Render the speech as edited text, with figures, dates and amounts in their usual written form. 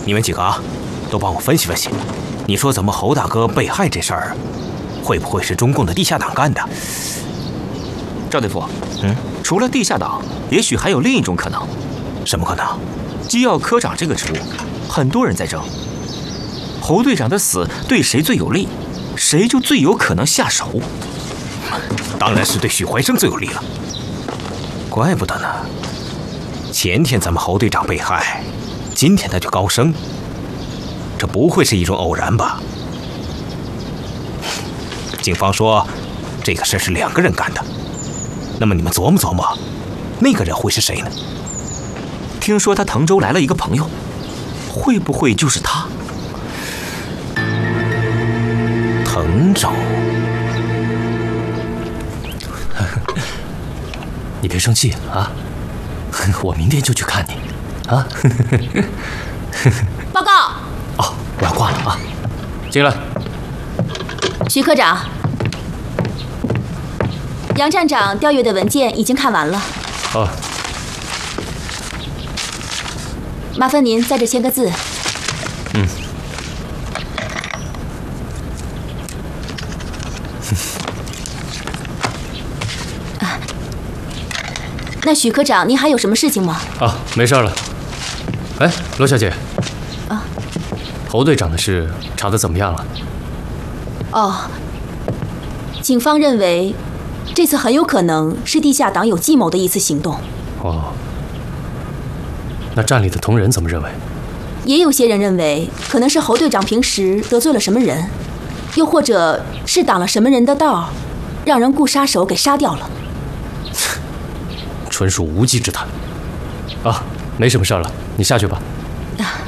你们几个啊，都帮我分析分析。你说咱们侯大哥被害这事儿，会不会是中共的地下党干的？ 赵队副，除了地下党，也许还有另一种可能。 什么可能？ 机要科长这个职务，很多人在争。侯队长的死对谁最有利，谁就最有可能下手。 当然是对许怀生最有利了。怪不得呢，前天咱们侯队长被害，今天他就高升，这不会是一种偶然吧？警方说，这个事是2个人干的。那么你们琢磨琢磨，那个人会是谁呢？ 听说他滕州来了一个朋友，会不会就是他？ 滕州？ 你别生气啊！我明天就去看你，啊！ 报告。 哦，我要挂了啊！进来。 徐科长，杨站长调阅的文件已经看完了。 哦。 麻烦您在这签个字。那许科长，您还有什么事情吗？ 啊，没事了。哎，罗小姐。啊。侯队长的事查得怎么样了？ 哦，警方认为，这次很有可能是地下党有计谋的一次行动。 哦。那站里的同仁怎么认为？ 也有些人认为，可能是侯队长平时得罪了什么人，又或者是挡了什么人的道，让人雇杀手给杀掉了。 纯属无稽之谈。啊，没什么事了，你下去吧。